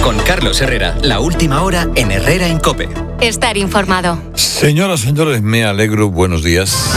Con Carlos Herrera, la última hora en Herrera en COPE. Estar informado. Señoras, señores, me alegro. Buenos días.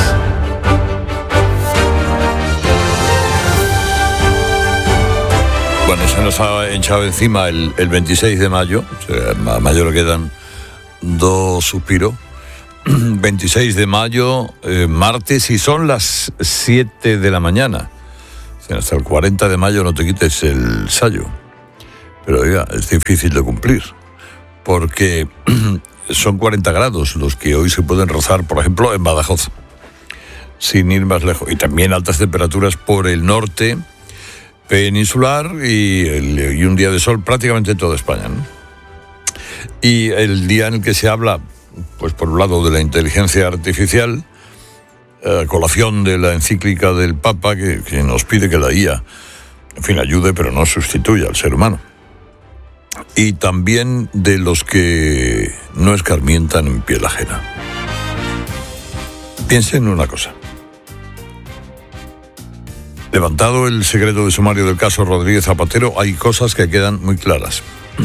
Bueno, se nos ha echado encima el 26 de mayo. O sea, a mayo le quedan 2 suspiros. 26 de mayo, martes, y son las 7 de la mañana. O sea, hasta el 40 de mayo no te quites el sayo. Pero oiga, es difícil de cumplir, porque son 40 grados los que hoy se pueden rozar, por ejemplo, en Badajoz, sin ir más lejos. Y también altas temperaturas por el norte peninsular y un día de sol prácticamente en toda España, ¿no? Y el día en el que se habla, pues por un lado, de la inteligencia artificial, colación de la encíclica del Papa, que nos pide que la IA, en fin, ayude, pero no sustituya al ser humano. Y también de los que no escarmientan en piel ajena. Piensen en una cosa. Levantado el secreto de sumario del caso Rodríguez Zapatero, hay cosas que quedan muy claras.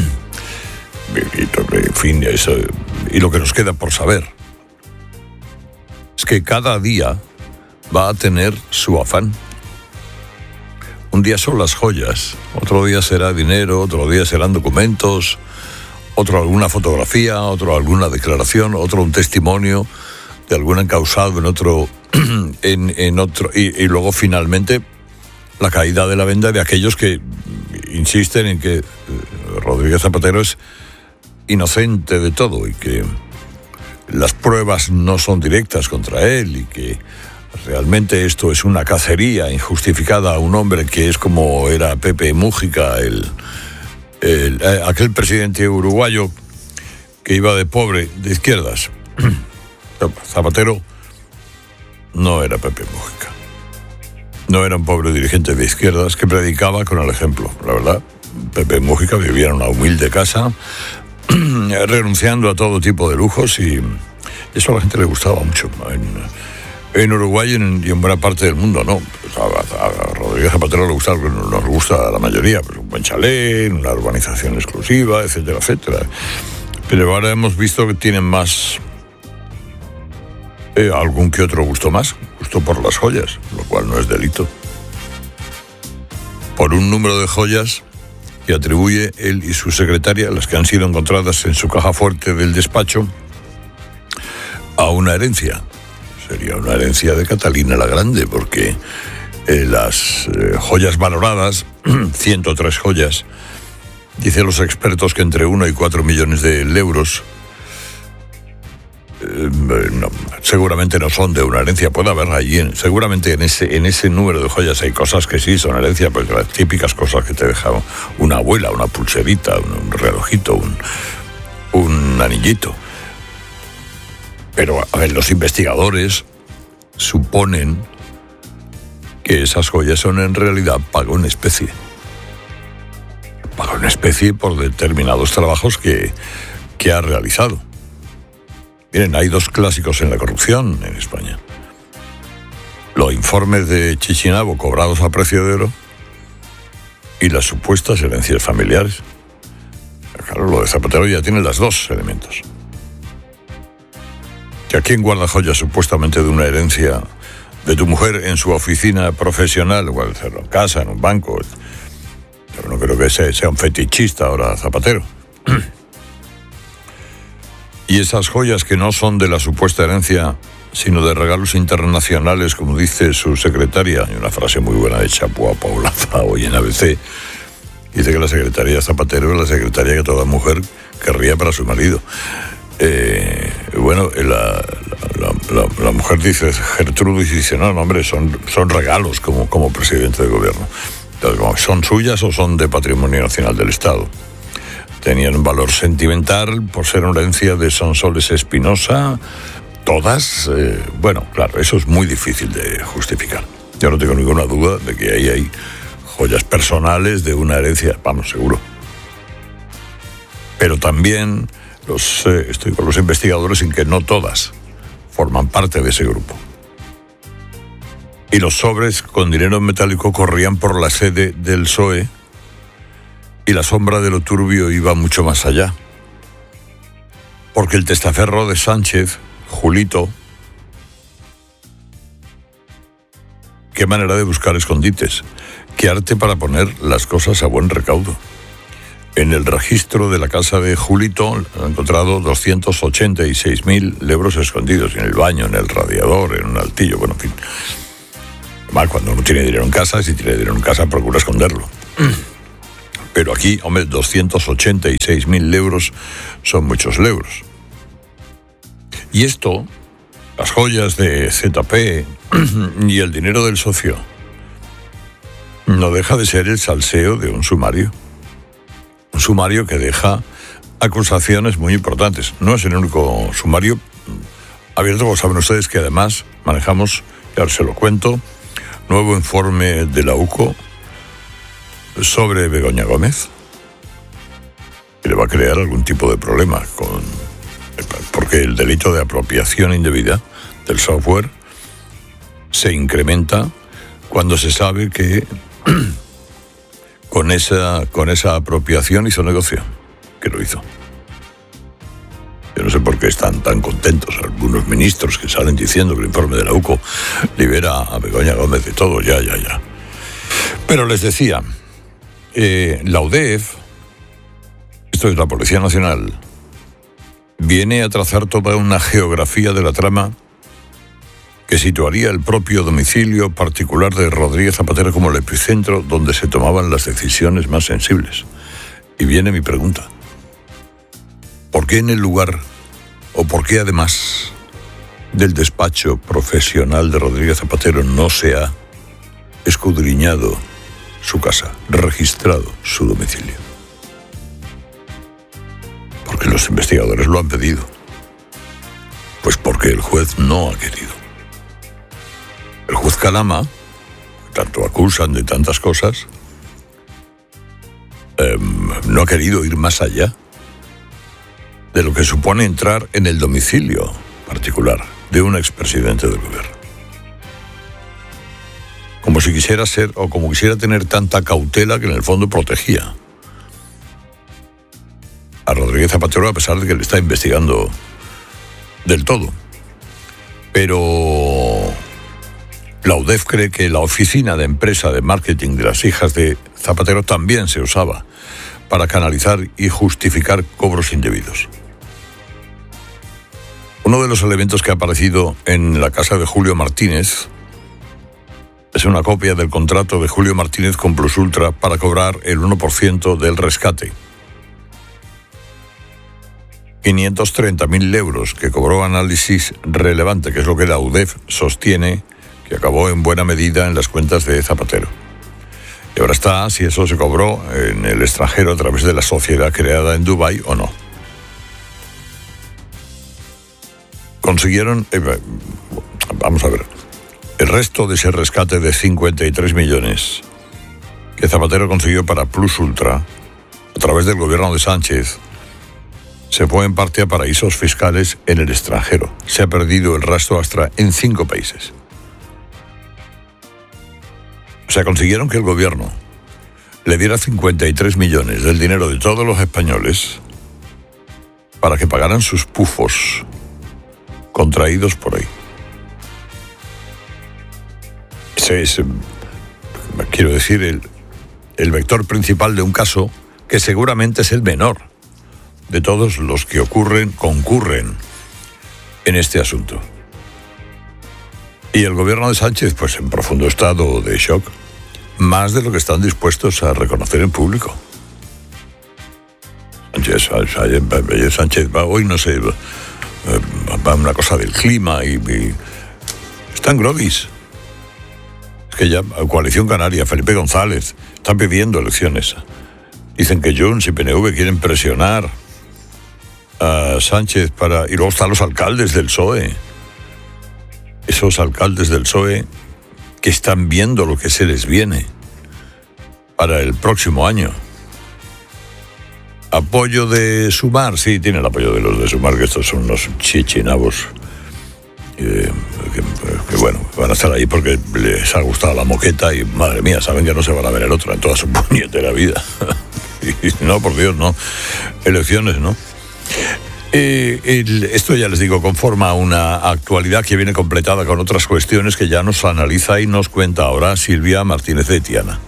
En fin, eso, y lo que nos queda por saber es que cada día va a tener su afán. Un día son las joyas, otro día será dinero, otro día serán documentos, otro alguna fotografía, otro alguna declaración, otro un testimonio de algún encausado en otro, en otro, y luego finalmente la caída de la venda de aquellos que insisten en que Rodríguez Zapatero es inocente de todo y que las pruebas no son directas contra él y que realmente esto es una cacería injustificada a un hombre que es como era Pepe Mújica, aquel presidente uruguayo que iba de pobre, de izquierdas. Zapatero no era Pepe Mújica. No era un pobre dirigente de izquierdas que predicaba con el ejemplo. La verdad, Pepe Mújica vivía en una humilde casa, renunciando a todo tipo de lujos, y eso a la gente le gustaba mucho. En Uruguay y en buena parte del mundo, ¿no? A Rodríguez Zapatero le gusta, nos gusta a la mayoría, pues un buen chalet, una urbanización exclusiva, etcétera, etcétera. Pero ahora hemos visto que tienen más, algún que otro gusto más, gusto por las joyas, lo cual no es delito. Por un número de joyas que atribuye él y su secretaria, las que han sido encontradas en su caja fuerte del despacho, a una herencia. Sería una herencia de Catalina la Grande, porque las joyas valoradas, 103 joyas, dicen los expertos que entre 1 y 4 millones de euros, no, seguramente no son de una herencia. Puede haber allí, seguramente en ese número de joyas hay cosas que sí son herencia, porque las típicas cosas que te deja una abuela, una pulserita, un relojito, un anillito. Pero, a ver, los investigadores suponen que esas joyas son en realidad pago en especie. Pago en especie por determinados trabajos que ha realizado. Miren, hay 2 clásicos en la corrupción en España. Los informes de Chichinabo cobrados a precio de oro y las supuestas herencias familiares. Claro, lo de Zapatero ya tiene los 2 elementos. ¿Que a quién guarda joyas supuestamente de una herencia de tu mujer en su oficina profesional, o en casa, en un banco? Yo no creo que sea un fetichista ahora Zapatero. Y esas joyas que no son de la supuesta herencia, sino de regalos internacionales, como dice su secretaria, hay una frase muy buena de Chapua Paulaza hoy en ABC, dice que la secretaria Zapatero es la secretaria que toda mujer querría para su marido. Bueno, la mujer dice, Gertrudis dice, no, hombre, son regalos como presidente de gobierno. Entonces, ¿son suyas o son de patrimonio nacional del Estado? Tenían un valor sentimental por ser una herencia de Sonsoles Espinosa, todas. Bueno, claro, eso es muy difícil de justificar. Yo no tengo ninguna duda de que ahí hay joyas personales de una herencia, vamos, seguro. Pero también estoy con los investigadores en que no todas forman parte de ese grupo. Y los sobres con dinero metálico corrían por la sede del PSOE Y la sombra de lo turbio iba mucho más allá. Porque el testaferro de Sánchez, Julito, qué manera de buscar escondites, qué arte para poner las cosas a buen recaudo. En el registro de la casa de Julito han encontrado 286.000 euros escondidos en el baño, en el radiador, en un altillo, bueno, en fin. Mal, cuando uno tiene dinero en casa, si tiene dinero en casa procura esconderlo. Pero aquí, hombre, 286.000 euros son muchos euros. Y esto, las joyas de ZP y el dinero del socio, no deja de ser el salseo de un sumario. Un sumario que deja acusaciones muy importantes. No es el único sumario abierto, como saben ustedes, que además manejamos, ya se lo cuento, nuevo informe de la UCO sobre Begoña Gómez, que le va a crear algún tipo de problema, porque el delito de apropiación indebida del software se incrementa cuando se sabe que con esa apropiación hizo negocio, que lo hizo. Yo no sé por qué están tan contentos algunos ministros que salen diciendo que el informe de la UCO libera a Begoña Gómez de todo, ya. Pero les decía, la UDEF, esto es la Policía Nacional, viene a trazar toda una geografía de la trama que situaría el propio domicilio particular de Rodríguez Zapatero como el epicentro donde se tomaban las decisiones más sensibles. Y viene mi pregunta. ¿Por qué en el lugar, o por qué además del despacho profesional de Rodríguez Zapatero no se ha escudriñado su casa, registrado su domicilio? Porque los investigadores lo han pedido. Pues porque el juez no ha querido. El juez Calama, tanto acusan de tantas cosas, no ha querido ir más allá de lo que supone entrar en el domicilio particular de un expresidente del gobierno. Como si quisiera ser, o como quisiera tener tanta cautela que en el fondo protegía a Rodríguez Zapatero, a pesar de que le está investigando del todo. Pero la UDEF cree que la oficina de empresa de marketing de las hijas de Zapatero también se usaba para canalizar y justificar cobros indebidos. Uno de los elementos que ha aparecido en la casa de Julio Martínez es una copia del contrato de Julio Martínez con Plus Ultra para cobrar el 1% del rescate. 530.000 euros que cobró Análisis Relevante, que es lo que la UDEF sostiene que acabó en buena medida en las cuentas de Zapatero. Y ahora está si eso se cobró en el extranjero a través de la sociedad creada en Dubái o no. Consiguieron, vamos a ver, el resto de ese rescate de 53 millones que Zapatero consiguió para Plus Ultra a través del gobierno de Sánchez se fue en parte a paraísos fiscales en el extranjero. Se ha perdido el rastro hasta en 5 países. O sea, consiguieron que el gobierno le diera 53 millones del dinero de todos los españoles para que pagaran sus pufos contraídos por ahí. Ese es, quiero decir, el vector principal de un caso que seguramente es el menor de todos los que concurren en este asunto. Y el gobierno de Sánchez, pues en profundo estado de shock, más de lo que están dispuestos a reconocer en público. Sánchez va hoy, no sé, va una cosa del clima y están groguis. Es que ya Coalición Canaria, Felipe González, están pidiendo elecciones. Dicen que Junts y PNV quieren presionar a Sánchez y luego están los alcaldes del PSOE. Esos alcaldes del PSOE que están viendo lo que se les viene para el próximo año. Apoyo de Sumar, sí, tiene el apoyo de los de Sumar, que estos son unos chichinabos que bueno, van a estar ahí porque les ha gustado la moqueta y madre mía, saben que no se van a ver el otro en toda su puñetera vida. No, por Dios, no. Elecciones, ¿no? Esto ya les digo, conforma una actualidad que viene completada con otras cuestiones que ya nos analiza y nos cuenta ahora Silvia Martínez de Tiana.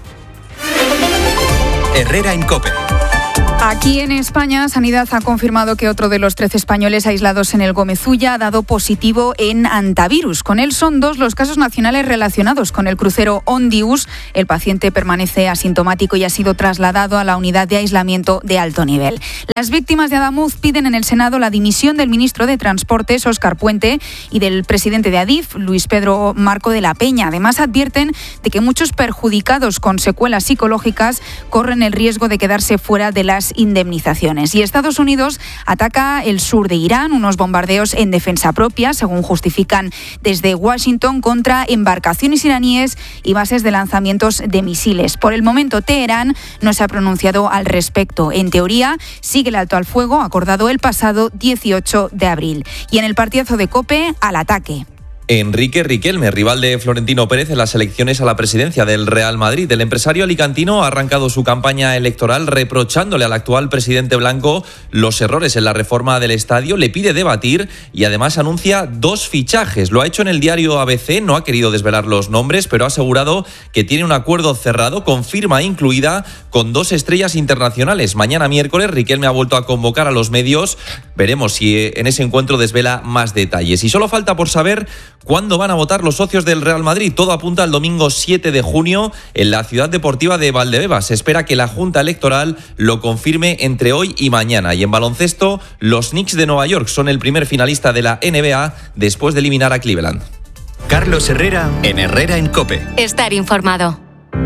Herrera en COPE. Aquí en España, Sanidad ha confirmado que otro de los 13 españoles aislados en el Gómez Ulla ha dado positivo en antivirus. Con él son 2 los casos nacionales relacionados con el crucero Ondius. El paciente permanece asintomático y ha sido trasladado a la unidad de aislamiento de alto nivel. Las víctimas de Adamuz piden en el Senado la dimisión del ministro de Transportes, Óscar Puente, y del presidente de Adif, Luis Pedro Marco de la Peña. Además, advierten de que muchos perjudicados con secuelas psicológicas corren el riesgo de quedarse fuera de las indemnizaciones. Y Estados Unidos ataca el sur de Irán, unos bombardeos en defensa propia, según justifican desde Washington, contra embarcaciones iraníes y bases de lanzamientos de misiles. Por el momento, Teherán no se ha pronunciado al respecto. En teoría, sigue el alto al fuego acordado el pasado 18 de abril. Y en el partidazo de COPE, al ataque. Enrique Riquelme, rival de Florentino Pérez en las elecciones a la presidencia del Real Madrid. El empresario alicantino ha arrancado su campaña electoral reprochándole al actual presidente blanco los errores en la reforma del estadio. Le pide debatir y además anuncia 2 fichajes. Lo ha hecho en el diario ABC, no ha querido desvelar los nombres, pero ha asegurado que tiene un acuerdo cerrado con firma incluida con 2 estrellas internacionales. Mañana miércoles Riquelme ha vuelto a convocar a los medios. Veremos si en ese encuentro desvela más detalles. Y solo falta por saber ¿cuándo van a votar los socios del Real Madrid? Todo apunta al domingo 7 de junio en la Ciudad Deportiva de Valdebebas. Se espera que la Junta Electoral lo confirme entre hoy y mañana. Y en baloncesto, los Knicks de Nueva York son el primer finalista de la NBA después de eliminar a Cleveland. Carlos Herrera en Herrera en COPE. Estar informado.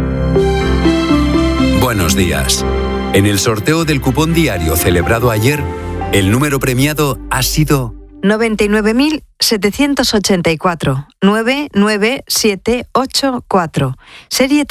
Buenos días. En el sorteo del cupón diario celebrado ayer, el número premiado ha sido 99.784 99784, serie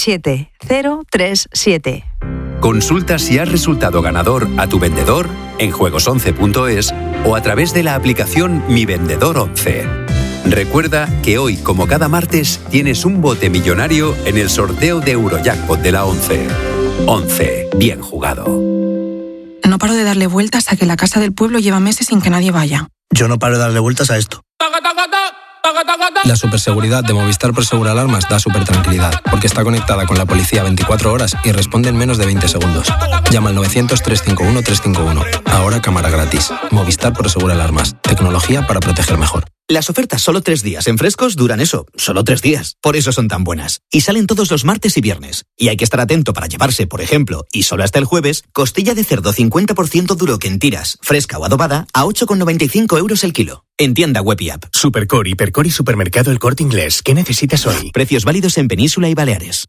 37037. Consulta si has resultado ganador a tu vendedor en juegos11.es o a través de la aplicación Mi Vendedor 11. Recuerda que hoy, como cada martes, tienes un bote millonario en el sorteo de Eurojackpot de la 11. 11. Bien jugado. No paro de darle vueltas a que la casa del pueblo lleva meses sin que nadie vaya. Yo no paro de darle vueltas a esto. La superseguridad de Movistar Prosegur Alarmas da supertranquilidad, porque está conectada con la policía 24 horas y responde en menos de 20 segundos. Llama al 900-351-351. Ahora cámara gratis. Movistar Prosegur Alarmas. Tecnología para proteger mejor. Las ofertas solo 3 días en Frescos duran eso, solo 3 días. Por eso son tan buenas. Y salen todos los martes y viernes. Y hay que estar atento para llevarse, por ejemplo, y solo hasta el jueves, costilla de cerdo 50% duro que en tiras, fresca o adobada, a 8,95 € el kilo. En tienda web y app. Supercor, Hipercor y Supermercado El Corte Inglés. ¿Qué necesitas hoy? Precios válidos en Península y Baleares.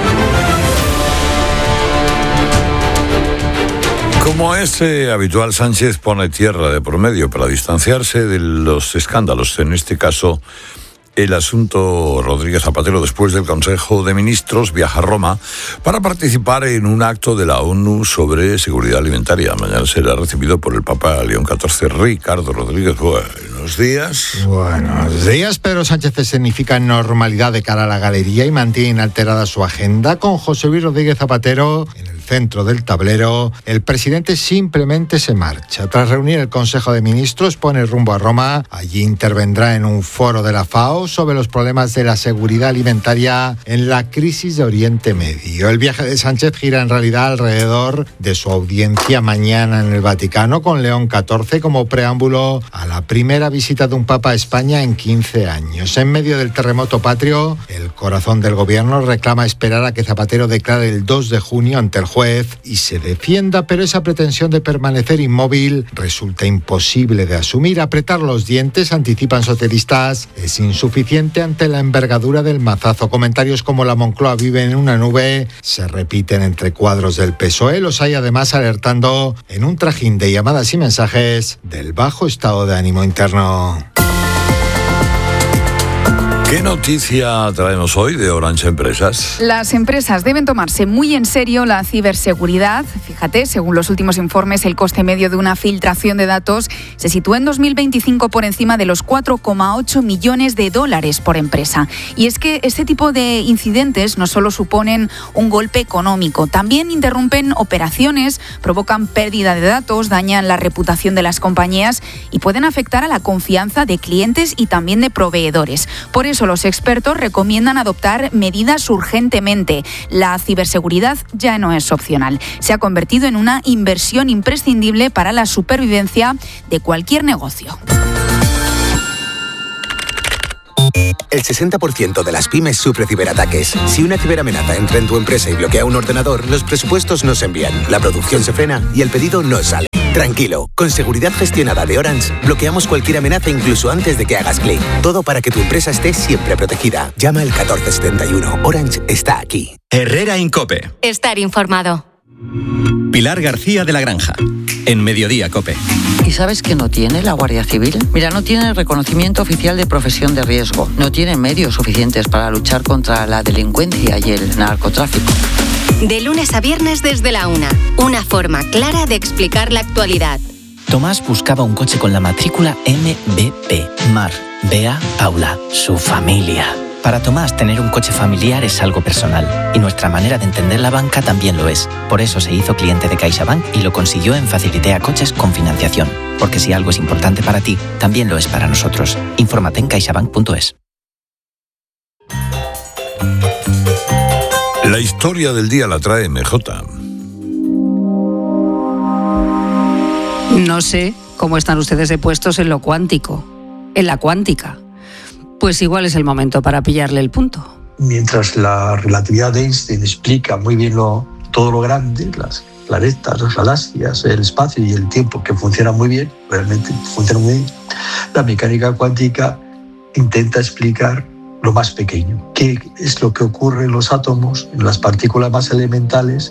Como es habitual, Sánchez pone tierra de por medio para distanciarse de los escándalos. En este caso, el asunto Rodríguez Zapatero. Después del Consejo de Ministros, viaja a Roma para participar en un acto de la ONU sobre seguridad alimentaria. Mañana será recibido por el Papa León XIV. Ricardo Rodríguez, buenos días. Buenos días. Pedro Sánchez escenifica normalidad de cara a la galería y mantiene inalterada su agenda. Con José Luis Rodríguez Zapatero en el centro del tablero, el presidente simplemente se marcha. Tras reunir el Consejo de Ministros, pone rumbo a Roma. Allí intervendrá en un foro de la FAO sobre los problemas de la seguridad alimentaria en la crisis de Oriente Medio. El viaje de Sánchez gira en realidad alrededor de su audiencia mañana en el Vaticano con León XIV como preámbulo a la primera visita de un papa a España en 15 años. En medio del terremoto patrio, el corazón del gobierno reclama esperar a que Zapatero declare el 2 de junio ante el juez y se defienda, pero esa pretensión de permanecer inmóvil resulta imposible de asumir. Apretar los dientes, anticipan socialistas, es insuficiente ante la envergadura del mazazo. Comentarios como la Moncloa vive en una nube se repiten entre cuadros del PSOE. Los hay además alertando en un trajín de llamadas y mensajes del bajo estado de ánimo interno. ¿Qué noticia traemos hoy de Orange Empresas? Las empresas deben tomarse muy en serio la ciberseguridad. Fíjate, según los últimos informes, el coste medio de una filtración de datos se sitúa en 2025 por encima de los 4,8 millones de dólares por empresa. Y es que este tipo de incidentes no solo suponen un golpe económico, también interrumpen operaciones, provocan pérdida de datos, dañan la reputación de las compañías y pueden afectar a la confianza de clientes y también de proveedores. Por eso los expertos recomiendan adoptar medidas urgentemente. La ciberseguridad ya no es opcional. Se ha convertido en una inversión imprescindible para la supervivencia de cualquier negocio. El 60% de las pymes sufre ciberataques. Si una ciberamenaza entra en tu empresa y bloquea un ordenador, los presupuestos no se envían, la producción se frena y el pedido no sale. Tranquilo, con seguridad gestionada de Orange, bloqueamos cualquier amenaza incluso antes de que hagas clic. Todo para que tu empresa esté siempre protegida. Llama al 1471. Orange está aquí. Herrera en COPE. Estar informado. Pilar García de la Granja, en Mediodía COPE. ¿Y sabes qué no tiene la Guardia Civil? Mira, no tiene el reconocimiento oficial de profesión de riesgo. No tiene medios suficientes para luchar contra la delincuencia y el narcotráfico. De lunes a viernes desde la 1. Una forma clara de explicar la actualidad. Tomás buscaba un coche con la matrícula MBP. Mar, Bea, Paula, su familia. Para Tomás, tener un coche familiar es algo personal. Y nuestra manera de entender la banca también lo es. Por eso se hizo cliente de CaixaBank y lo consiguió en Facilitea Coches con financiación. Porque si algo es importante para ti, también lo es para nosotros. Infórmate en caixabank.es. La historia del día la trae MJ. No sé cómo están ustedes de puestos en lo cuántico, en la cuántica. Pues igual es el momento para pillarle el punto. Mientras la relatividad de Einstein explica muy bien todo lo grande, las planetas, las galaxias, el espacio y el tiempo, que funcionan muy bien, realmente funcionan muy bien, la mecánica cuántica intenta explicar lo más pequeño, qué es lo que ocurre en los átomos, en las partículas más elementales,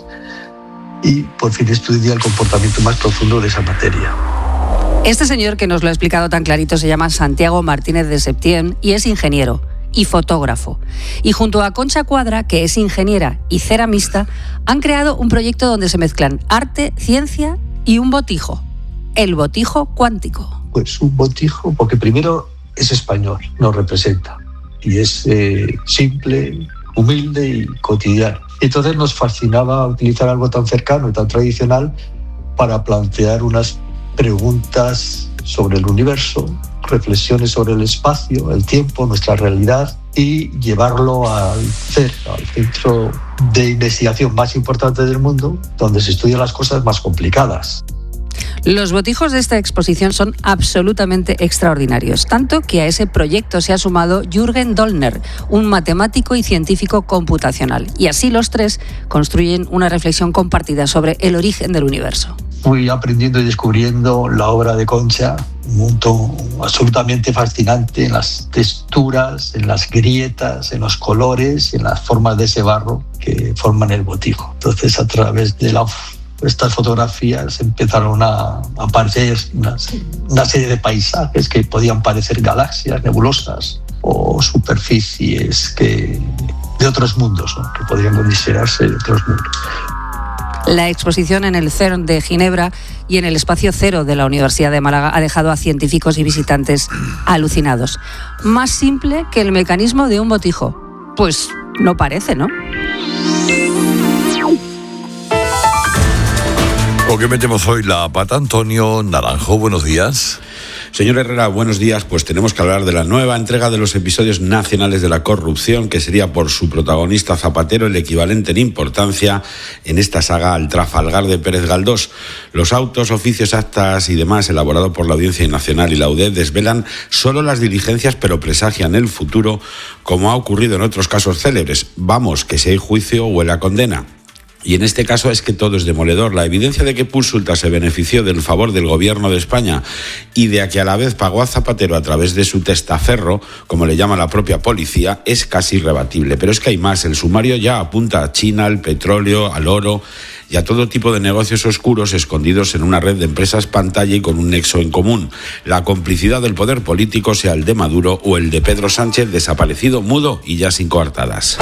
y por fin estudia el comportamiento más profundo de esa materia. Este señor que nos lo ha explicado tan clarito se llama Santiago Martínez de Septién y es ingeniero y fotógrafo. Y junto a Concha Cuadra, que es ingeniera y ceramista, han creado un proyecto donde se mezclan arte, ciencia y un botijo, el botijo cuántico. Pues un botijo, porque primero es español, nos representa. Y es simple, humilde y cotidiano. Entonces nos fascinaba utilizar algo tan cercano y tan tradicional para plantear unas preguntas sobre el universo, reflexiones sobre el espacio, el tiempo, nuestra realidad, y llevarlo al centro de investigación más importante del mundo, donde se estudian las cosas más complicadas. Los botijos de esta exposición son absolutamente extraordinarios, tanto que a ese proyecto se ha sumado Jürgen Dollner, un matemático y científico computacional. Y así los tres construyen una reflexión compartida sobre el origen del universo. Fui aprendiendo y descubriendo la obra de Concha, un mundo absolutamente fascinante en las texturas, en las grietas, en los colores, en las formas de ese barro que forman el botijo. Entonces, a través de estas fotografías empezaron a aparecer una serie de paisajes que podían parecer galaxias, nebulosas o superficies de otros mundos, ¿no? Que podrían considerarse de otros mundos. La exposición en el CERN de Ginebra y en el Espacio Cero de la Universidad de Málaga ha dejado a científicos y visitantes alucinados. Más simple que el mecanismo de un botijo. Pues no parece, ¿no? ¿Con qué metemos hoy la pata? Antonio Naranjo, buenos días. Señor Herrera, buenos días. Pues tenemos que hablar de la nueva entrega de los episodios nacionales de la corrupción, que sería por su protagonista Zapatero el equivalente en importancia en esta saga al Trafalgar de Pérez Galdós. Los autos, oficios, actas y demás elaborados por la Audiencia Nacional y la UDEF desvelan solo las diligencias, pero presagian el futuro, como ha ocurrido en otros casos célebres. Vamos, que si hay juicio huele a condena. Y en este caso es que todo es demoledor. La evidencia de que Pulsulta se benefició del favor del gobierno de España y de que a la vez pagó a Zapatero a través de su testaferro, como le llama la propia policía, es casi irrebatible. Pero es que hay más. El sumario ya apunta a China, al petróleo, al oro. y a todo tipo de negocios oscuros escondidos en una red de empresas pantalla y con un nexo en común: la complicidad del poder político, sea el de Maduro o el de Pedro Sánchez, desaparecido, mudo y ya sin coartadas.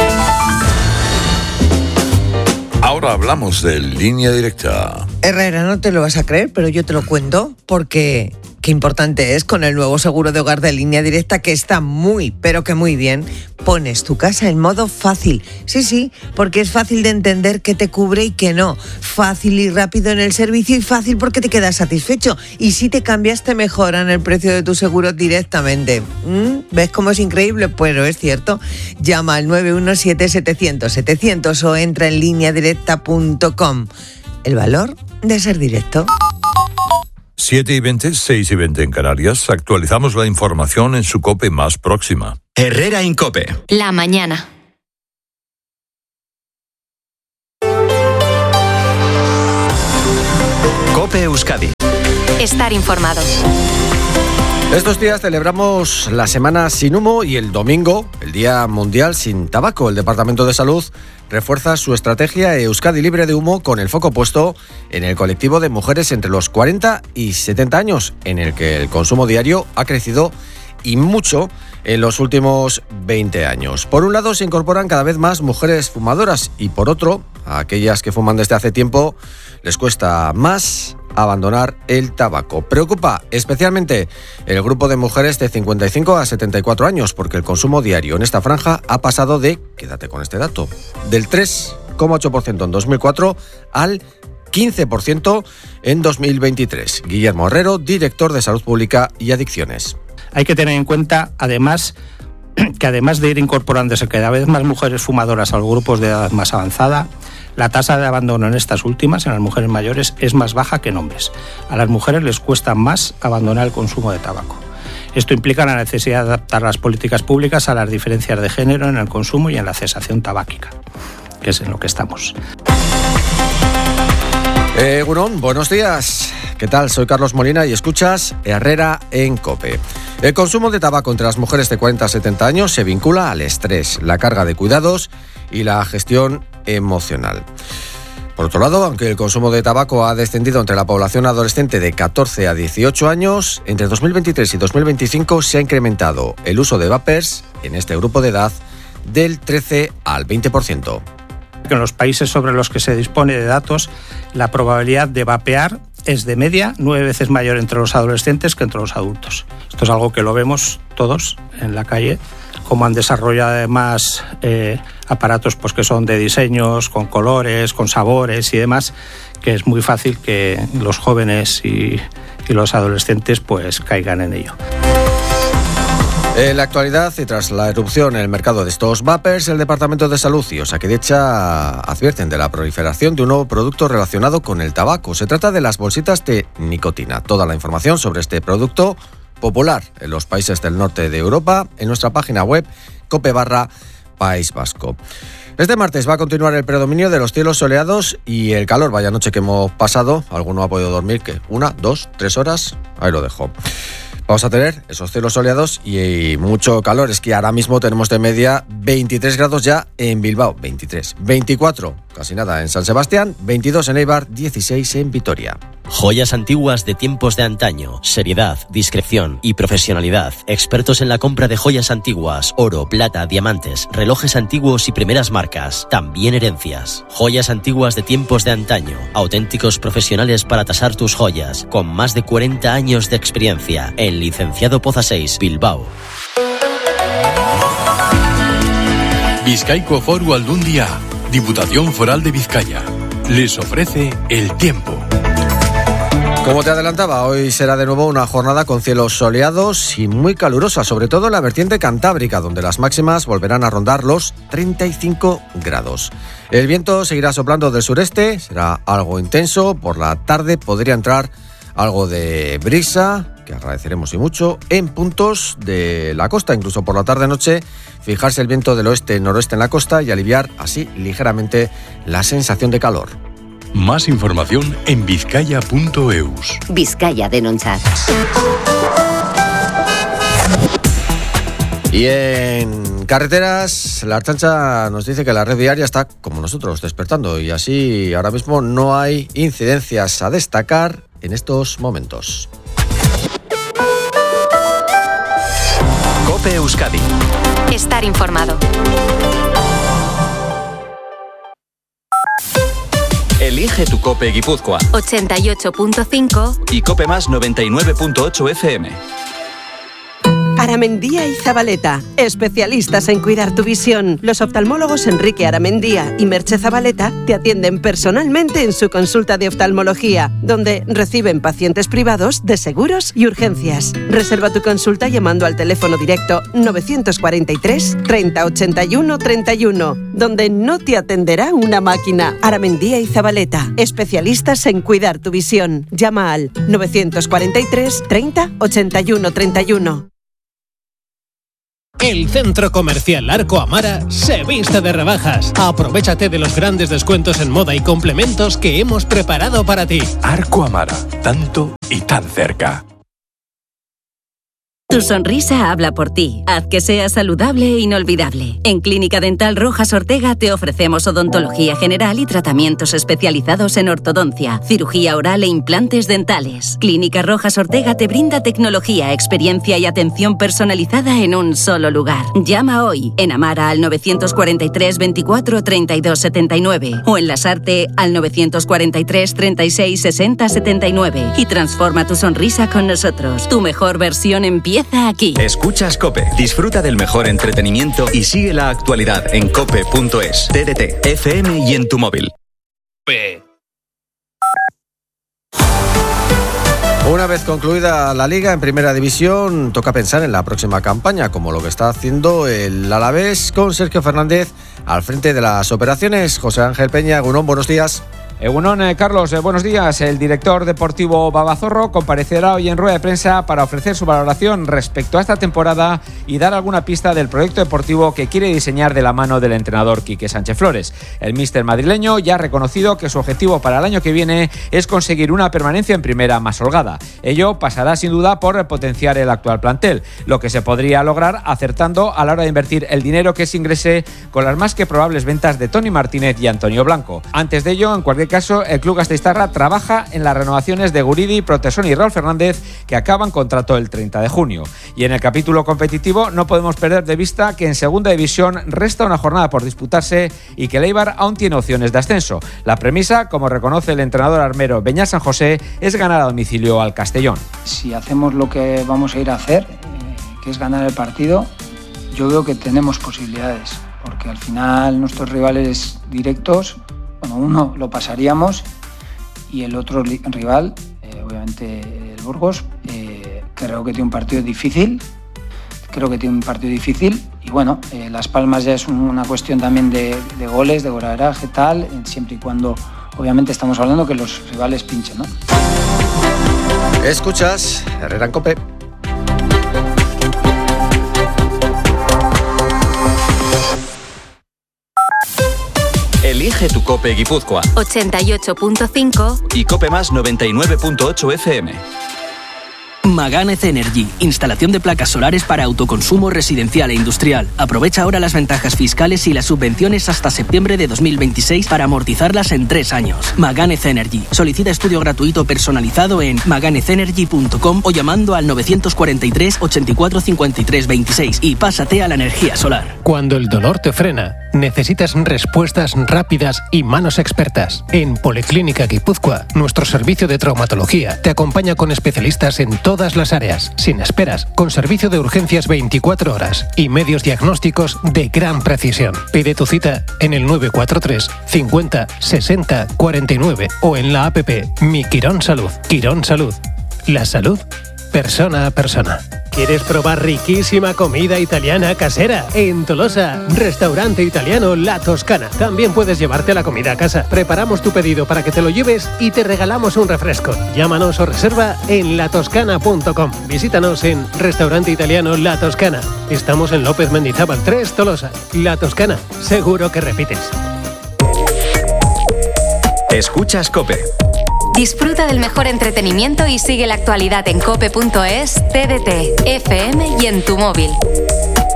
Ahora hablamos de Línea Directa. Herrera, no te lo vas a creer, pero yo te lo cuento porque qué importante es con el nuevo seguro de hogar de Línea Directa, que está muy, pero que muy bien. Pones tu casa en modo fácil. Sí, porque es fácil de entender qué te cubre y qué no. Fácil y rápido en el servicio y fácil porque te quedas satisfecho. Y si te cambias, te mejoran el precio de tu seguro directamente. ¿Ves cómo es increíble? Pero es cierto. Llama al 917-700-700 o entra en lineadirecta.com. El valor de ser directo. 7:20, 6:20 en Canarias. Actualizamos la información en su COPE más próxima. Herrera en COPE. La mañana. COPE Euskadi. Estar informado. Estos días celebramos la Semana Sin Humo y el domingo, el Día Mundial Sin Tabaco. El Departamento de Salud refuerza su estrategia Euskadi Libre de Humo con el foco puesto en el colectivo de mujeres entre los 40 y 70 años, en el que el consumo diario ha crecido y mucho en los últimos 20 años. Por un lado, se incorporan cada vez más mujeres fumadoras y por otro, a aquellas que fuman desde hace tiempo les cuesta más abandonar el tabaco. Preocupa especialmente el grupo de mujeres de 55 a 74 años, porque el consumo diario en esta franja ha pasado de, quédate con este dato, del 3,8% en 2004 al 15% en 2023. Guillermo Herrero, director de Salud Pública y Adicciones. Hay que tener en cuenta, además, que además de ir incorporándose cada vez más mujeres fumadoras a los grupos de edad más avanzada, la tasa de abandono en estas últimas, en las mujeres mayores, es más baja que en hombres. A las mujeres les cuesta más abandonar el consumo de tabaco. Esto implica la necesidad de adaptar las políticas públicas a las diferencias de género en el consumo y en la cesación tabáquica, que es en lo que estamos. Gurón, buenos días. ¿Qué tal? Soy Carlos Molina y escuchas Herrera en COPE. El consumo de tabaco entre las mujeres de 40 a 70 años se vincula al estrés, la carga de cuidados y la gestión emocional. Por otro lado, aunque el consumo de tabaco ha descendido entre la población adolescente de 14 a 18 años, entre 2023 y 2025 se ha incrementado el uso de vapers en este grupo de edad del 13 al 20%. En los países sobre los que se dispone de datos, la probabilidad de vapear es de media 9 veces mayor entre los adolescentes que entre los adultos. Esto es algo que lo vemos todos en la calle, como han desarrollado además aparatos pues, que son de diseños, con colores, con sabores y demás, que es muy fácil que los jóvenes y los adolescentes pues caigan en ello. En la actualidad, y tras la erupción en el mercado de estos vapers, el Departamento de Salud y Osakidetza advierten de la proliferación de un nuevo producto relacionado con el tabaco. Se trata de las bolsitas de nicotina. Toda la información sobre este producto popular en los países del norte de Europa en nuestra página web cope/País Vasco. Este martes va a continuar el predominio de los cielos soleados y el calor. Vaya noche que hemos pasado. Alguno ha podido dormir, ¿qué? 1, 2, 3 horas. Ahí lo dejo. Vamos a tener esos cielos soleados y mucho calor. Es que ahora mismo tenemos de media 23 grados ya en Bilbao, 23, 24, casi nada en San Sebastián, 22 en Eibar, 16 en Vitoria. Joyas antiguas de tiempos de antaño, seriedad, discreción y profesionalidad. Expertos en la compra de joyas antiguas, oro, plata, diamantes, relojes antiguos y primeras marcas, también herencias. Joyas antiguas de tiempos de antaño, auténticos profesionales para tasar tus joyas, con más de 40 años de experiencia, en Licenciado Poza 6, Bilbao. Bizkaiko Foru Aldundia, Diputación Foral de Vizcaya, les ofrece el tiempo. Como te adelantaba, hoy será de nuevo una jornada con cielos soleados y muy calurosa, sobre todo en la vertiente cantábrica, donde las máximas volverán a rondar los 35 grados. El viento seguirá soplando del sureste, será algo intenso. Por la tarde podría entrar algo de brisa, que agradeceremos y mucho, en puntos de la costa. Incluso por la tarde-noche, fijarse el viento del oeste-noroeste en la costa y aliviar así ligeramente la sensación de calor. Más información en vizcaya.eus. Vizcaya denunciar. Y en En carreteras, la Ertzaintza nos dice que la red viaria está, como nosotros, despertando y así ahora mismo no hay incidencias a destacar en estos momentos. COPE Euskadi. Estar informado. Elige tu COPE Guipúzcoa. 88.5 y COPE Más 99.8 FM. Aramendía y Zabaleta, especialistas en cuidar tu visión. Los oftalmólogos Enrique Aramendía y Merche Zabaleta te atienden personalmente en su consulta de oftalmología, donde reciben pacientes privados de seguros y urgencias. Reserva tu consulta llamando al teléfono directo 943 30 81 31, donde no te atenderá una máquina. Aramendía y Zabaleta, especialistas en cuidar tu visión. Llama al 943 30 81 31. El Centro Comercial Arco Amara se viste de rebajas. Aprovéchate de los grandes descuentos en moda y complementos que hemos preparado para ti. Arco Amara, tanto y tan cerca. Tu sonrisa habla por ti. Haz que sea saludable e inolvidable. En Clínica Dental Rojas Ortega te ofrecemos odontología general y tratamientos especializados en ortodoncia, cirugía oral e implantes dentales. Clínica Rojas Ortega te brinda tecnología, experiencia y atención personalizada en un solo lugar. Llama hoy en Amara al 943 24 32 79 o en Lasarte al 943 36 60 79 y transforma tu sonrisa con nosotros. Tu mejor versión empieza aquí. Escuchas COPE. Disfruta del mejor entretenimiento y sigue la actualidad en cope.es, TDT, FM y en tu móvil. Una vez concluida la Liga en Primera División, toca pensar en la próxima campaña, como lo que está haciendo el Alavés con Sergio Fernández al frente de las operaciones. José Ángel Peña, Egunon, buenos días. Egunon, Carlos, buenos días. El director deportivo Babazorro comparecerá hoy en rueda de prensa para ofrecer su valoración respecto a esta temporada y dar alguna pista del proyecto deportivo que quiere diseñar de la mano del entrenador Quique Sánchez Flores. El míster madrileño ya ha reconocido que su objetivo para el año que viene es conseguir una permanencia en primera más holgada. Ello pasará sin duda por potenciar el actual plantel, lo que se podría lograr acertando a la hora de invertir el dinero que se ingrese con las más que probables ventas de Tony Martínez y Antonio Blanco. Antes de ello, en cualquier caso, el club gasteiztarra trabaja en las renovaciones de Guridi, Protesón y Raúl Fernández, que acaban contrato el 30 de junio. Y en el capítulo competitivo no podemos perder de vista que en segunda división resta una jornada por disputarse y que el Eibar aún tiene opciones de ascenso. La premisa, como reconoce el entrenador armero Beñat San José, es ganar a domicilio al Castellón. Si hacemos lo que vamos a ir a hacer, que es ganar el partido, yo veo que tenemos posibilidades, porque al final nuestros rivales directos, bueno, uno lo pasaríamos y el otro rival, obviamente el Burgos, creo que tiene un partido difícil. Y bueno, Las Palmas ya es una cuestión también de goles, de golaveraje, tal, siempre y cuando obviamente estamos hablando que los rivales pinchen, ¿no? Escuchas Herrera en COPE. Elige tu COPE Guipúzcoa. 88.5 y COPE Más 99.8 FM. Maganez Energy, instalación de placas solares para autoconsumo residencial e industrial. Aprovecha ahora las ventajas fiscales y las subvenciones hasta septiembre de 2026 para amortizarlas en 3 años. Maganez Energy. Solicita estudio gratuito personalizado en maganezenergy.com o llamando al 943 84 53 26 y pásate a la energía solar. Cuando el dolor te frena, necesitas respuestas rápidas y manos expertas. En Policlínica Guipúzcoa, nuestro servicio de traumatología te acompaña con especialistas en todas las áreas, sin esperas, con servicio de urgencias 24 horas y medios diagnósticos de gran precisión. Pide tu cita en el 943 50 60 49 o en la app Mi Quirón Salud. Quirón Salud. La salud, persona a persona. ¿Quieres probar riquísima comida italiana casera? En Tolosa, restaurante italiano La Toscana. También puedes llevarte la comida a casa. Preparamos tu pedido para que te lo lleves y te regalamos un refresco. Llámanos o reserva en latoscana.com. Visítanos en Restaurante Italiano La Toscana. Estamos en López Mendizábal 3, Tolosa. La Toscana, seguro que repites. Escuchas COPE. Disfruta del mejor entretenimiento y sigue la actualidad en cope.es, TDT, FM y en tu móvil.